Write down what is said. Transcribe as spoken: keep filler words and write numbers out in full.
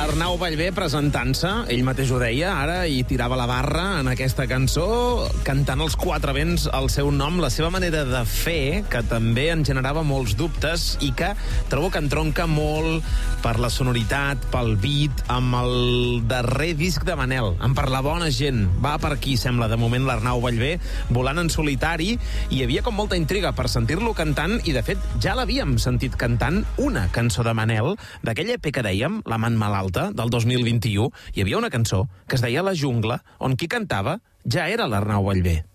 l'Arnau Ballbé presentant-se, ell mateix ho deia, ara, i tirava la barra en aquesta cançó, cantant els quatre vents el seu nom, la seva manera de fer, que també en generava molts dubtes i que trobo que entronca molt per la sonoritat, pel beat, amb el darrer disc de Manel, amb Per la bona gent. Va per aquí, sembla, de moment, l'Arnau Ballbé, volant en solitari, i hi havia com molta intriga per sentir-lo cantant, i de fet ja l'havíem sentit cantant una cançó de Manel, d'aquella E P que dèiem, L'amant malalta, del dos mil vint-i-u, hi havia una cançó que es deia La jungla, on qui cantava ja era l'Arnau Ballbé.